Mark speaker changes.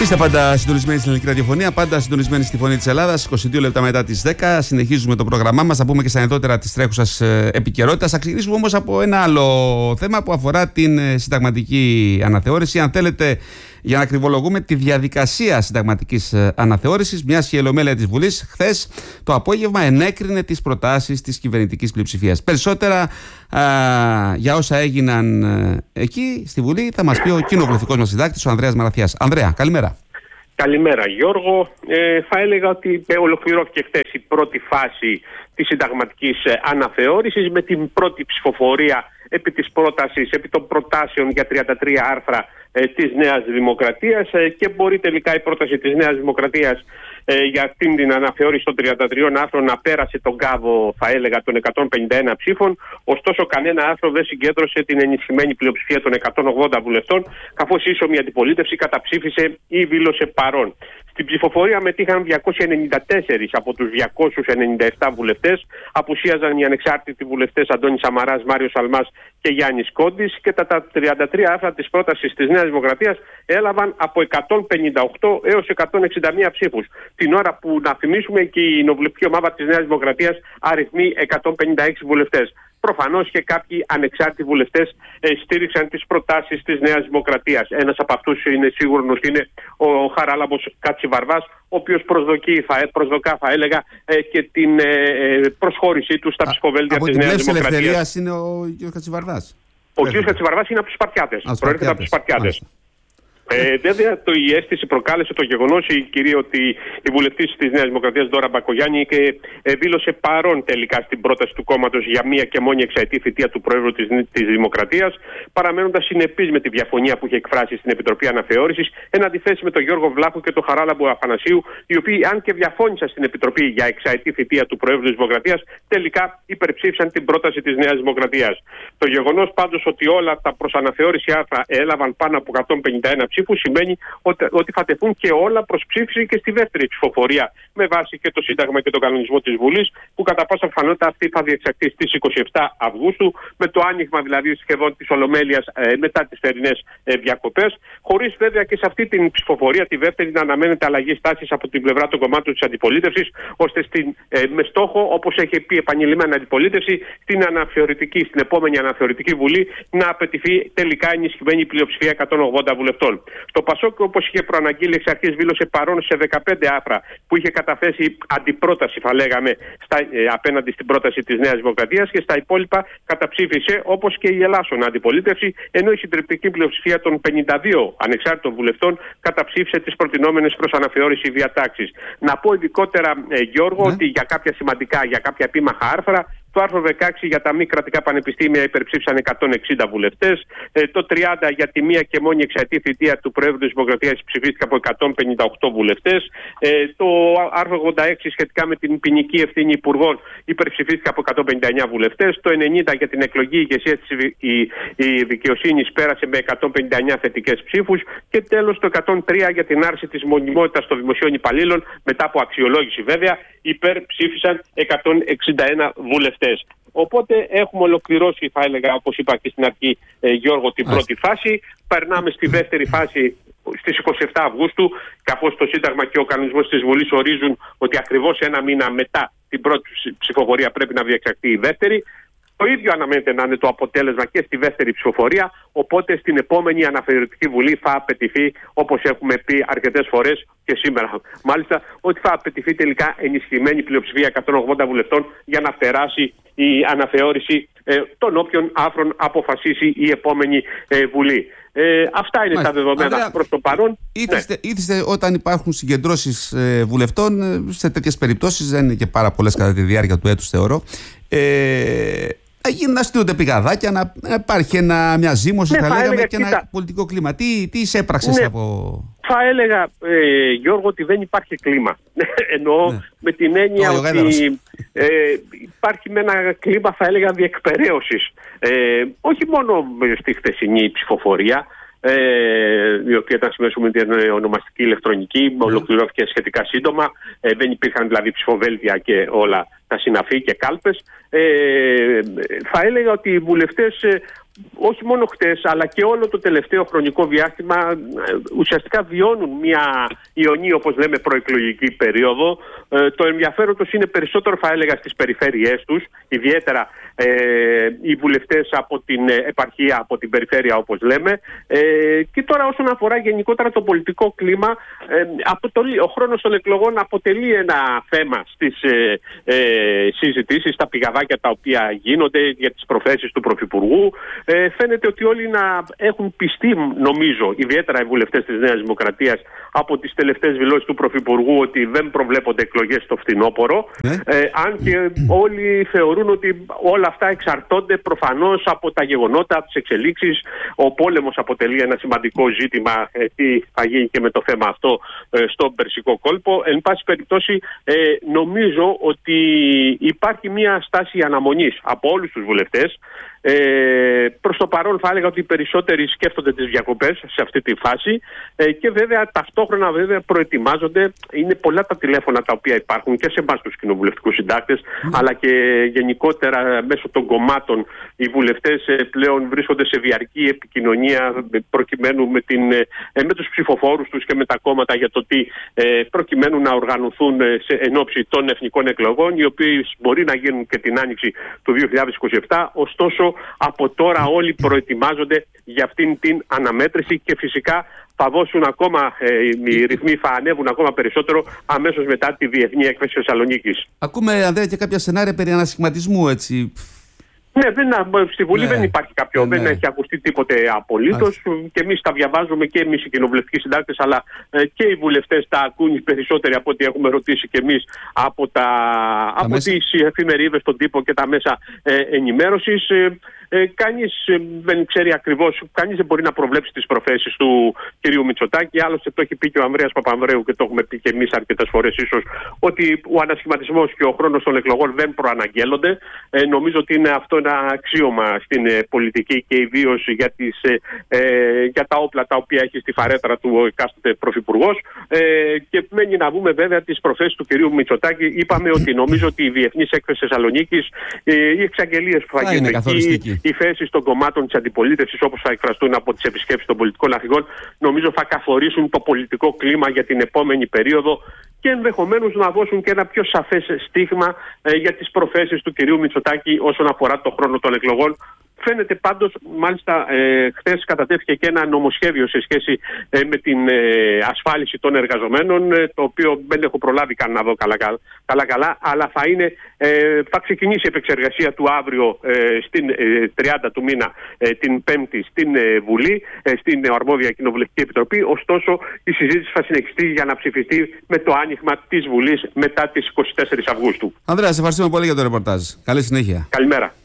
Speaker 1: Είστε πάντα συντονισμένοι στην ελληνική ραδιοφωνία, πάντα συντονισμένοι στη Φωνή της Ελλάδας. 22 λεπτά μετά τις 10. Συνεχίζουμε το πρόγραμμά μας. Θα πούμε και στα ανεκδότερα της τρέχουσας επικαιρότητας. Θα ξεκινήσουμε όμως από ένα άλλο θέμα που αφορά την συνταγματική αναθεώρηση. Αν θέλετε, για να ακριβολογούμε τη διαδικασία συνταγματικής αναθεώρησης, μιας και η Ολομέλεια της Βουλής χθες το απόγευμα ενέκρινε τις προτάσεις της κυβερνητικής πλειοψηφίας. Περισσότερα για όσα έγιναν εκεί στη Βουλή θα μας πει ο κοινοβουλευτικός μας συντάκτης, ο Ανδρέας Μαραθιάς. Ανδρέα, καλημέρα.
Speaker 2: Καλημέρα Γιώργο. Θα έλεγα ότι ολοκληρώθηκε χθες η πρώτη φάση της συνταγματικής αναθεώρησης με την πρώτη ψηφοφορία επί των προτάσεων για 33 άρθρα της Νέας Δημοκρατίας και μπορεί τελικά η πρόταση της Νέας Δημοκρατίας για αυτήν την αναθεώρηση των 33 άρθρων να πέρασε τον κάβο, θα έλεγα, των 151 ψήφων. Ωστόσο, κανένα άρθρο δεν συγκέντρωσε την ενισχυμένη πλειοψηφία των 180 βουλευτών, καθώς η ίσομη αντιπολίτευση καταψήφισε ή δήλωσε παρόν. Στην ψηφοφορία μετήχαν 294 από τους 297 βουλευτές. Απουσίαζαν οι ανεξάρτητοι βουλευτές Αντώνης Σαμαράς, Μάριος Αλμάς και Γιάννης Κόντης και τα 33 άρθρα της πρότασης της Νέας Δημοκρατίας έλαβαν από 158 έως 161 ψήφους. Την ώρα που, να θυμίσουμε, και η κοινοβουλευτική ομάδα της Νέας Δημοκρατίας αριθμεί 156 βουλευτές. Προφανώς και κάποιοι ανεξάρτητοι βουλευτές στήριξαν τις προτάσεις της Νέας Δημοκρατίας. Ένας από αυτούς είναι σίγουρος είναι ο Χαράλαμπος Κατσιβαρβάς, ο οποίος προσδοκά, θα έλεγα, και την προσχώρησή του στα ψηφοβέλτια της Νέας Δημοκρατίας.
Speaker 1: Από την Ελευθερίας είναι ο κ. Κατσιβαρβάς.
Speaker 2: Ο κ. Κατσιβαρβάς είναι από τους Σπαρτιάτες. Προέρχεται από τους Σπαρτιάτες. Βέβαια, η αίσθηση προκάλεσε το γεγονός ότι η βουλευτής της Νέας Δημοκρατίας, Ντόρα Μπακογιάννη, δήλωσε παρόν τελικά στην πρόταση του κόμματος για μία και μόνη εξαετή θητεία του Προέδρου της Δημοκρατίας, παραμένοντας συνεπής με τη διαφωνία που είχε εκφράσει στην Επιτροπή Αναθεώρησης, εν αντιθέσει με τον Γιώργο Βλάχο και τον Χαράλαμπο Αφανασίου, οι οποίοι, αν και διαφώνησαν στην Επιτροπή για εξαετή θητεία του Προέδρου της Δημοκρατίας, τελικά υπερψήφισαν την πρόταση της Νέας Δημοκρατίας. Το γεγονός πάντως ότι όλα τα προς αναθεώρηση άρθρα έλαβαν πάνω από 151 ψήφους σημαίνει ότι θα τεθούν και όλα προς ψήφιση και στη δεύτερη ψηφοφορία, με βάση και το Σύνταγμα και τον κανονισμό της Βουλής, που κατά πάσα πιθανότητα αυτή θα διεξαχθεί στις 27 Αυγούστου, με το άνοιγμα δηλαδή σχεδόν της Ολομέλειας μετά τις θερινές διακοπές, χωρίς βέβαια και σε αυτή την ψηφοφορία, τη δεύτερη, να αναμένεται αλλαγή στάσης από την πλευρά των κομμάτων της αντιπολίτευσης, ώστε με στόχο, όπως έχει πει επανειλημμένα αντιπολίτευση, στην επόμενη αναθεωρητική Βουλή να απαιτηθεί τελικά ενισχυμένη πλειοψηφία 180 βουλευτών. Το ΠΑΣΟΚ, όπως είχε προαναγγείλει εξ αρχής, δήλωσε παρόν σε 15 άρθρα που είχε καταθέσει αντιπρόταση, θα λέγαμε, απέναντι στην πρόταση της Νέας Δημοκρατίας, και στα υπόλοιπα καταψήφισε, όπως και η Ελλάσσονα αντιπολίτευση, ενώ η συντριπτική πλειοψηφία των 52 ανεξάρτητων βουλευτών καταψήφισε τις προτινόμενες προς αναθεώρηση διατάξεις. Να πω ειδικότερα, Γιώργο, ότι για κάποια σημαντικά, για κάποια επίμαχα άρθρα, το άρθρο 16 για τα μη κρατικά πανεπιστήμια υπερψήφισαν 160 βουλευτές. Το 30 για τη μία και μόνη εξαετή θητεία του Προέδρου της Δημοκρατίας ψηφίστηκε από 158 βουλευτές. Το άρθρο 86 σχετικά με την ποινική ευθύνη υπουργών υπερψηφίστηκε από 159 βουλευτές. Το 90 για την εκλογή ηγεσίας της δικαιοσύνης πέρασε με 159 θετικές ψήφους. Και τέλος το 103 για την άρση της μονιμότητας των δημοσίων υπαλλήλων, μετά από αξιολόγηση βέβαια, υπερψήφισαν 161 βουλευτές. Οπότε έχουμε ολοκληρώσει, θα έλεγα, όπως είπα και στην αρχή, Γιώργο, την πρώτη φάση. Περνάμε στη δεύτερη φάση στις 27 Αυγούστου, καθώς το Σύνταγμα και ο κανονισμός της Βουλής ορίζουν ότι ακριβώς ένα μήνα μετά την πρώτη ψηφοφορία πρέπει να διεξαχθεί η δεύτερη. Το ίδιο αναμένεται να είναι το αποτέλεσμα και στη δεύτερη ψηφοφορία, οπότε στην επόμενη αναθεωρητική Βουλή θα απαιτηθεί, όπως έχουμε πει αρκετές φορές και σήμερα μάλιστα, ότι θα απαιτηθεί τελικά ενισχυμένη πλειοψηφία 180 βουλευτών για να περάσει η αναθεώρηση των όποιων άρθρων αποφασίσει η επόμενη Βουλή. Αυτά είναι τα δεδομένα προς το παρόν.
Speaker 1: Ήθιστε όταν υπάρχουν συγκεντρώσεις βουλευτών, σε τέτοιες περιπτώσεις, δεν είναι και πάρα πολλές κατά τη διάρκεια του έτους, θεωρώ, να στείλονται πηγαδάκια, να υπάρχει μια ζήμωση, θα λέγαμε, και ένα πολιτικό κλίμα. Τι εισέπραξες από...
Speaker 2: Θα έλεγα, Γιώργο, ότι δεν υπάρχει κλίμα. Εννοώ με την έννοια ότι υπάρχει με ένα κλίμα, θα έλεγα, διεκπεραίωσης. Όχι μόνο στη χθεσινή ψηφοφορία, η οποία ήταν με την ονομαστική ηλεκτρονική, ολοκληρώθηκε σχετικά σύντομα. Δεν υπήρχαν δηλαδή ψηφοβέλτια και όλα τα συναφή και κάλπες. Θα έλεγα ότι οι βουλευτές όχι μόνο χτες, αλλά και όλο το τελευταίο χρονικό διάστημα ουσιαστικά βιώνουν μια ιονή, όπως λέμε, προεκλογική περίοδο. Το ενδιαφέρον τους είναι περισσότερο, θα έλεγα, στις περιφέρειές τους, ιδιαίτερα οι βουλευτές από την επαρχία, από την περιφέρεια, όπως λέμε. Και τώρα όσον αφορά γενικότερα το πολιτικό κλίμα, ο χρόνος των εκλογών αποτελεί ένα θέμα στις συζητήσεις, στα πηγαδάκια τα οποία γίνονται για τις προθέσεις του Πρωθυπουργού. Φαίνεται ότι όλοι να έχουν πιστεί, νομίζω, ιδιαίτερα οι βουλευτές της Νέας Δημοκρατίας, από τις τελευταίες δηλώσεις του Πρωθυπουργού ότι δεν προβλέπονται εκλογές στο φθινόπωρο. Αν και όλοι θεωρούν ότι όλα αυτά εξαρτώνται προφανώς από τα γεγονότα, από τις εξελίξεις. Ο πόλεμος αποτελεί ένα σημαντικό ζήτημα, τι θα γίνει και με το θέμα αυτό στον Περσικό κόλπο. Εν πάση περιπτώσει, νομίζω ότι υπάρχει μια στάση αναμονής από όλους τους βουλευτές. Προς το παρόν θα έλεγα ότι οι περισσότεροι σκέφτονται τις διακοπές σε αυτή τη φάση και βέβαια ταυτόχρονα προετοιμάζονται. Είναι πολλά τα τηλέφωνα τα οποία υπάρχουν και σε εμάς τους κοινοβουλευτικούς συντάκτες, αλλά και γενικότερα μέσω των κομμάτων οι βουλευτές πλέον βρίσκονται σε διαρκή επικοινωνία προκειμένου με τους ψηφοφόρους τους και με τα κόμματα για το τι προκειμένου να οργανωθούν εν ώψη των εθνικών εκλογών, οι οποίες μπορεί να γίνουν και την άνοιξη του 2027. Ωστόσο, από τώρα όλοι προετοιμάζονται για αυτήν την αναμέτρηση και φυσικά θα δώσουν ακόμα, οι ρυθμοί θα ανέβουν ακόμα περισσότερο αμέσως μετά τη Διεθνή Έκθεση Θεσσαλονίκης.
Speaker 1: Ακούμε, Ανδρέα, και κάποια σενάρια περί ανασχηματισμού, έτσι.
Speaker 2: Ναι, στη Βουλή δεν υπάρχει δεν έχει ακουστεί τίποτε απολύτως. Και εμείς τα διαβάζουμε και εμείς οι κοινοβουλευτικοί συντάκτες, αλλά και οι βουλευτές τα ακούν οι περισσότεροι από ό,τι έχουμε ρωτήσει και εμείς από τις εφημερίδες, τον τύπο και τα μέσα ενημέρωσης. Κανείς δεν ξέρει ακριβώς, κανείς δεν μπορεί να προβλέψει τις προθέσεις του κυρίου Μητσοτάκη. Άλλωστε το έχει πει και ο Ανδρέας Παπανδρέου και το έχουμε πει και εμείς αρκετές φορές ίσως, ότι ο ανασχηματισμός και ο χρόνος των εκλογών δεν προαναγγέλλονται. Νομίζω ότι είναι αυτό ένα αξίωμα στην πολιτική και ιδίως για τα όπλα τα οποία έχει στη φαρέτρα του ο εκάστοτε πρωθυπουργός. Και μένει να δούμε βέβαια τις προθέσεις του κυρίου Μητσοτάκη. Είπαμε ότι νομίζω ότι η Διεθνής Έκθεση Θεσσαλονίκης, οι εξαγγελίες που θα γίνουν εκεί, οι θέσεις των κομμάτων της αντιπολίτευσης όπως θα εκφραστούν από τις επισκέψεις των πολιτικών αρχηγών, νομίζω θα καθορίσουν το πολιτικό κλίμα για την επόμενη περίοδο και ενδεχομένως να δώσουν και ένα πιο σαφές στίγμα για τις προθέσεις του κυρίου Μητσοτάκη όσον αφορά το χρόνο των εκλογών. Φαίνεται πάντως, μάλιστα χθες κατατέθηκε και ένα νομοσχέδιο σε σχέση με την ασφάλιση των εργαζομένων, το οποίο δεν έχω προλάβει καν να δω καλά, αλλά θα ξεκινήσει η επεξεργασία του αύριο στην 30 του μήνα, την Πέμπτη στην Βουλή, στην Αρμόδια Κοινοβουλευτική Επιτροπή. Ωστόσο η συζήτηση θα συνεχιστεί για να ψηφιστεί με το άνοιγμα της Βουλής μετά τις 24 Αυγούστου.
Speaker 1: Ανδρέα, σε ευχαριστούμε πολύ για το ρεπορτάζ. Καλή συνέχεια.
Speaker 2: Καλημέρα.